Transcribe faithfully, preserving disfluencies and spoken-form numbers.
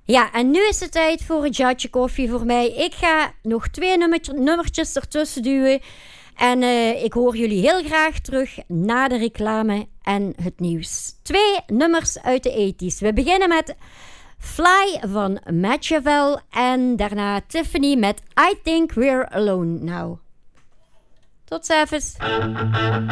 Ja, en nu is het tijd voor een jatje koffie voor mij. Ik ga nog twee nummertje, nummertjes ertussen duwen. En uh, ik hoor jullie heel graag terug na de reclame en het nieuws. Twee nummers uit de tachtiger. We beginnen met Fly van Machiavel en daarna Tiffany met I Think We're Alone Now. Tot ziens.